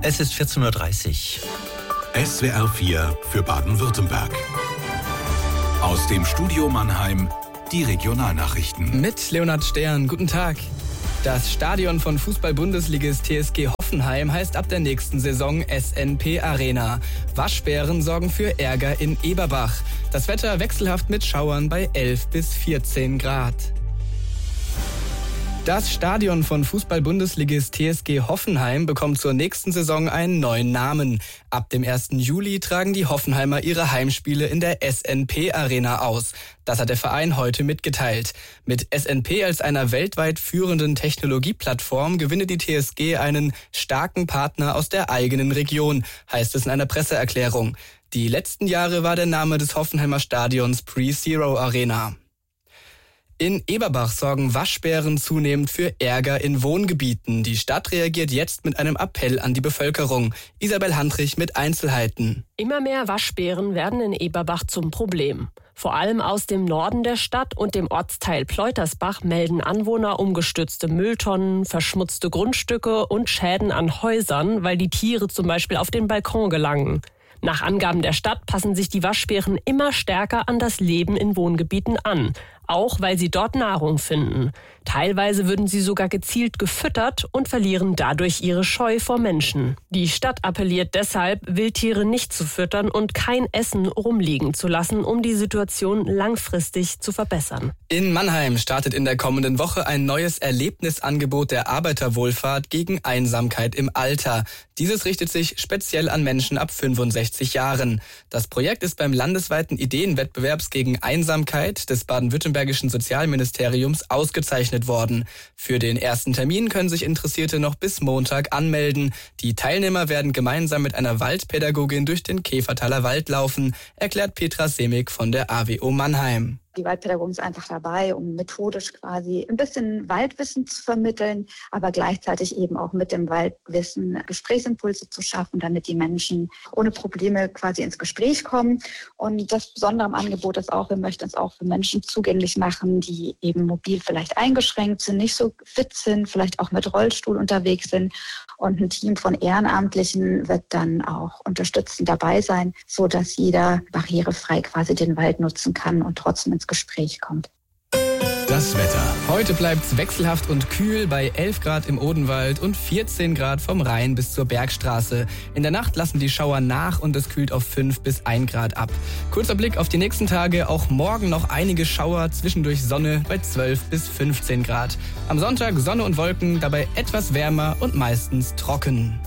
Es ist 14.30 Uhr. SWR 4 für Baden-Württemberg. Aus dem Studio Mannheim die Regionalnachrichten. Mit Leonhard Stern, guten Tag. Das Stadion von Fußball-Bundesligist TSG Hoffenheim heißt ab der nächsten Saison SNP Arena. Waschbären sorgen für Ärger in Eberbach. Das Wetter wechselhaft mit Schauern bei 11 bis 14 Grad. Das Stadion von Fußball-Bundesligist TSG Hoffenheim bekommt zur nächsten Saison einen neuen Namen. Ab dem 1. Juli tragen die Hoffenheimer ihre Heimspiele in der SNP Arena aus. Das hat der Verein heute mitgeteilt. Mit SNP als einer weltweit führenden Technologieplattform gewinne die TSG einen starken Partner aus der eigenen Region, heißt es in einer Presseerklärung. Die letzten Jahre war der Name des Hoffenheimer Stadions Pre-Zero Arena. In Eberbach sorgen Waschbären zunehmend für Ärger in Wohngebieten. Die Stadt reagiert jetzt mit einem Appell an die Bevölkerung. Isabel Handrich mit Einzelheiten. Immer mehr Waschbären werden in Eberbach zum Problem. Vor allem aus dem Norden der Stadt und dem Ortsteil Pleutersbach melden Anwohner umgestürzte Mülltonnen, verschmutzte Grundstücke und Schäden an Häusern, weil die Tiere zum Beispiel auf den Balkon gelangen. Nach Angaben der Stadt passen sich die Waschbären immer stärker an das Leben in Wohngebieten an, auch weil sie dort Nahrung finden. Teilweise würden sie sogar gezielt gefüttert und verlieren dadurch ihre Scheu vor Menschen. Die Stadt appelliert deshalb, Wildtiere nicht zu füttern und kein Essen rumliegen zu lassen, um die Situation langfristig zu verbessern. In Mannheim startet in der kommenden Woche ein neues Erlebnisangebot der Arbeiterwohlfahrt gegen Einsamkeit im Alter. Dieses richtet sich speziell an Menschen ab 65 Jahren. Das Projekt ist beim landesweiten Ideenwettbewerbs gegen Einsamkeit des baden-württembergischen Sozialministeriums ausgezeichnet worden. Für den ersten Termin können sich Interessierte noch bis Montag anmelden. Die Teilnehmer werden gemeinsam mit einer Waldpädagogin durch den Käfertaler Wald laufen, erklärt Petra Semig von der AWO Mannheim. Die Waldpädagogin ist einfach dabei, um methodisch quasi ein bisschen Waldwissen zu vermitteln, aber gleichzeitig eben auch mit dem Waldwissen Gesprächsimpulse zu schaffen, damit die Menschen ohne Probleme quasi ins Gespräch kommen. Und das Besondere am Angebot ist auch, wir möchten es auch für Menschen zugänglich machen, die eben mobil vielleicht eingeschränkt sind, nicht so fit sind, vielleicht auch mit Rollstuhl unterwegs sind. Und ein Team von Ehrenamtlichen wird dann auch unterstützend dabei sein, so dass jeder barrierefrei quasi den Wald nutzen kann und trotzdem ins Gespräch kommt. Das Wetter. Heute bleibt's wechselhaft und kühl bei 11 Grad im Odenwald und 14 Grad vom Rhein bis zur Bergstraße. In der Nacht lassen die Schauer nach und es kühlt auf 5 bis 1 Grad ab. Kurzer Blick auf die nächsten Tage. Auch morgen noch einige Schauer, zwischendurch Sonne bei 12 bis 15 Grad. Am Sonntag Sonne und Wolken, dabei etwas wärmer und meistens trocken.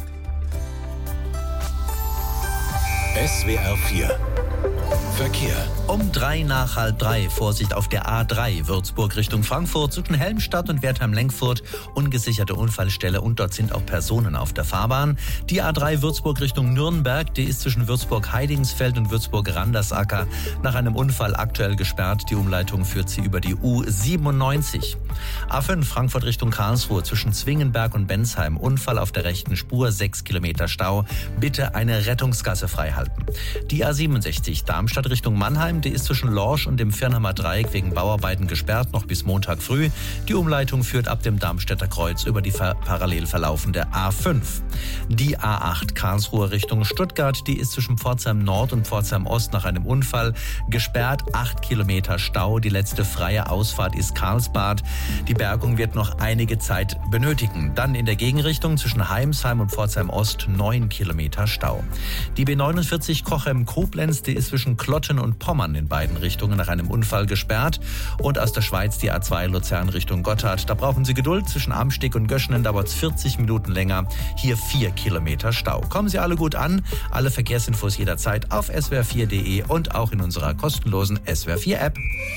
SWR 4 Verkehr. Um 3:03, Vorsicht auf der A3 Würzburg Richtung Frankfurt zwischen Helmstadt und Wertheim-Lenkfurt, ungesicherte Unfallstelle und dort sind auch Personen auf der Fahrbahn. Die A3 Würzburg Richtung Nürnberg, die ist zwischen Würzburg-Heidingsfeld und Würzburg-Randersacker nach einem Unfall aktuell gesperrt. Die Umleitung führt sie über die U97. A5 Frankfurt Richtung Karlsruhe zwischen Zwingenberg und Bensheim, Unfall auf der rechten Spur, 6 Kilometer Stau. Bitte eine Rettungsgasse freihalten. Die A67 Darmstadt Richtung Mannheim, die ist zwischen Lorsch und dem Firnheimer Dreieck wegen Bauarbeiten gesperrt, noch bis Montag früh. Die Umleitung führt ab dem Darmstädter Kreuz über die parallel verlaufende A5. Die A8 Karlsruhe Richtung Stuttgart, die ist zwischen Pforzheim Nord und Pforzheim Ost nach einem Unfall gesperrt, 8 Kilometer Stau. Die letzte freie Ausfahrt ist Karlsbad. Die Bergung wird noch einige Zeit benötigen. Dann in der Gegenrichtung zwischen Heimsheim und Pforzheim Ost 9 Kilometer Stau. Die B49 Cochem-Koblenz, die ist zwischen Klotten und Pommern in beiden Richtungen nach einem Unfall gesperrt. Und aus der Schweiz die A2 Luzern Richtung Gotthard. Da brauchen Sie Geduld. Zwischen Amsteg und Göschenen dauert es 40 Minuten länger. Hier 4 Kilometer Stau. Kommen Sie alle gut an. Alle Verkehrsinfos jederzeit auf swr4.de und auch in unserer kostenlosen SWR4-App.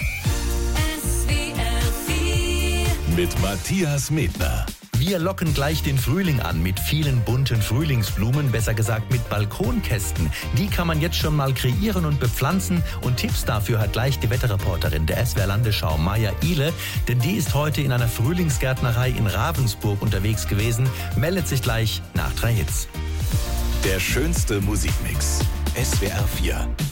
Mit Matthias Medner. Wir locken gleich den Frühling an mit vielen bunten Frühlingsblumen, besser gesagt mit Balkonkästen. Die kann man jetzt schon mal kreieren und bepflanzen. Und Tipps dafür hat gleich die Wetterreporterin der SWR Landesschau, Maja Ihle. Denn die ist heute in einer Frühlingsgärtnerei in Ravensburg unterwegs gewesen. Meldet sich gleich nach 3 Hits. Der schönste Musikmix. SWR 4.